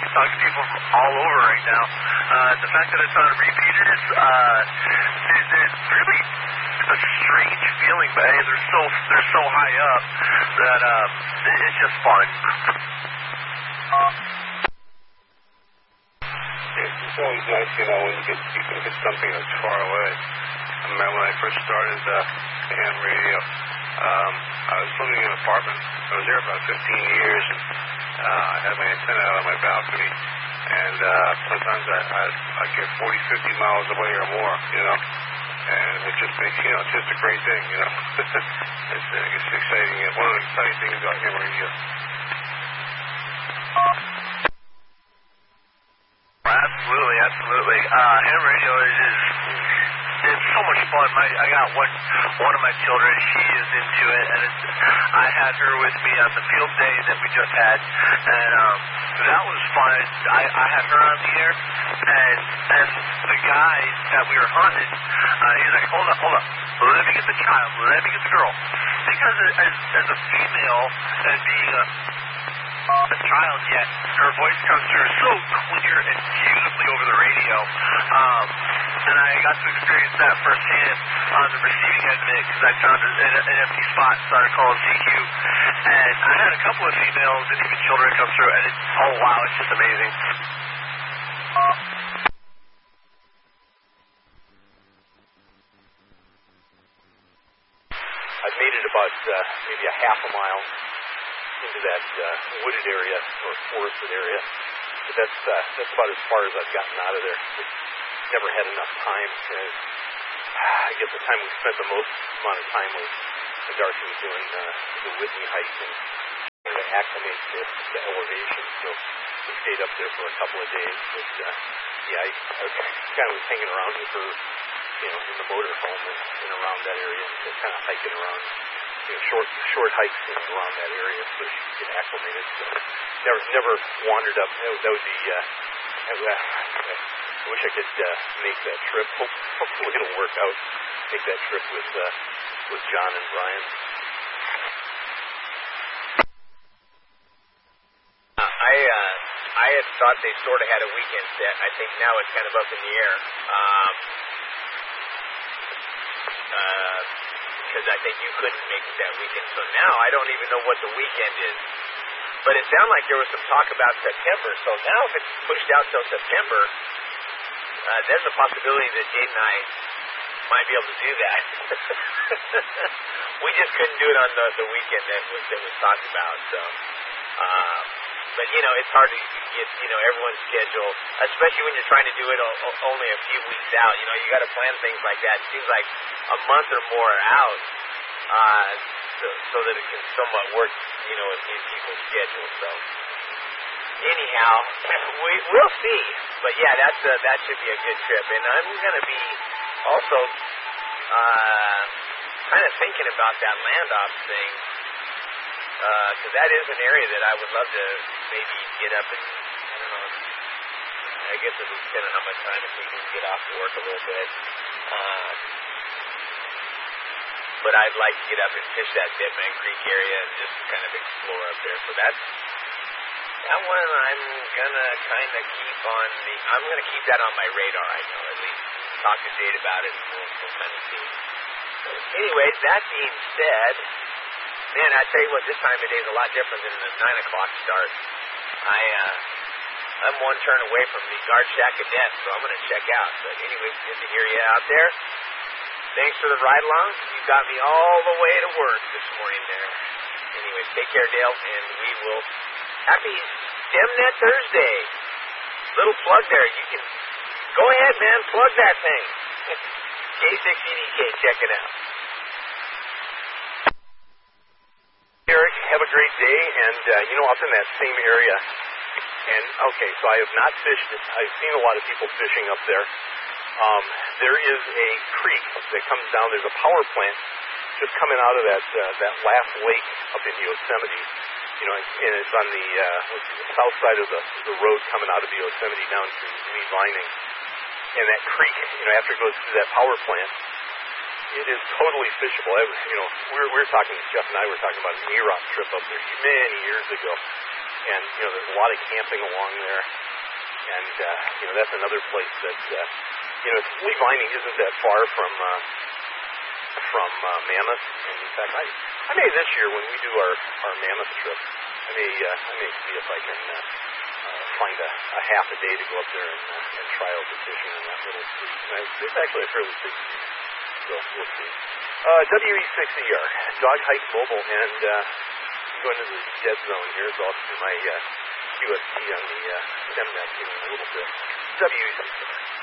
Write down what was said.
can talk to people from all over right now. The fact that it's on repeaters, it's really a strange feeling, but hey, they're so high up that it's just fun. It's always nice, when you can hit something that's far away. I remember when I first started AM radio, I was living in an apartment. I was there about 15 years, and I had my antenna out on my balcony, and sometimes I'd get 40, 50 miles away or more, and it just makes, it's just a great thing, it's exciting. One of the exciting things about AM radio. Absolutely. Ham radio it's so much fun. I got one of my children. She is into it, and I had her with me on the field day that we just had, and that was fun. I had her on the air, and the guy that we were hunting, he's like, hold up, let me get the child, let me get the girl, because as a female and being a child yet, her voice comes through so clear and beautifully over the radio, and I got to experience that firsthand on the receiving end of it, because I found an empty spot, started calling CQ, and I had a couple of females and even children come through, and oh wow, it's just amazing. I've made it about maybe a half a mile into that wooded area or forested area. But that's about as far as I've gotten out of there. Never had enough time. I guess the time we spent the most amount of time was Darcy was doing the Whitney hike and trying to acclimate to the elevation. So we stayed up there for a couple of days. But I kind of was hanging around with her, in the motorhome and around that area, and just kind of hiking around. Short hikes around that area so she could get acclimated. So never wandered up. That would be. I wish I could make that trip. Hopefully it'll work out. Make that trip with John and Brian. I had thought they sort of had a weekend set. I think now it's kind of up in the air. Because I think you couldn't make it that weekend. So now I don't even know what the weekend is. But it sounded like there was some talk about September. So now if it's pushed out till September, there's a possibility that Jade and I might be able to do that. We just couldn't do it on the weekend that was talked about. So, but it's hard to get everyone's schedule, especially when you're trying to do it only a few weeks out. You got to plan things like that. It seems like a month or more out, so that it can somewhat work, in people's schedules. So, anyhow, we'll see. But yeah, that should be a good trip, and I'm going to be also kind of thinking about that Landoff thing, because that is an area that I would love to maybe get up and, I don't know, I guess it would depend on how much time if we can get off to work a little bit. But I'd like to get up and fish that Bitman Creek area and just kind of explore up there. So that one I'm gonna kind of I'm gonna keep that on my radar. I know, at least talk to Jade about it, and we'll kind of see. Anyways, that being said, man, I tell you what, this time of day is a lot different than the 9 o'clock start. I'm one turn away from the guard shack of death, so I'm gonna check out. But anyways, good to hear you out there. Thanks for the ride along. You got me all the way to work this morning there. Anyways, take care, Dale, and we will. Happy STEMnet Thursday. Little plug there. You can go ahead, man. Plug that thing. K6EDK, check it out. Eric, have a great day, and up in that same area. And okay, so I have not fished. I've seen a lot of people fishing up there. There is a creek that comes down. There's a power plant just coming out of that last lake up in Yosemite. And it's on the south side of the road coming out of Yosemite down to Lee Vining. And that creek, after it goes through that power plant, it is totally fishable. We're talking, Jeff and I were talking about a Merock trip up there many years ago. and there's a lot of camping along there, and that's another place that Lee Vining isn't that far from Mammoth, and in fact, I may this year when we do our Mammoth trip, I may see if I can find a half a day to go up there and try out the fishing in that little creek. It's actually a fairly big creek, so we'll see. WE6ER, Dog Hike Mobile, and going to the dead zone here, so I'll do my QST on the StemNet in a little bit. WE6ER.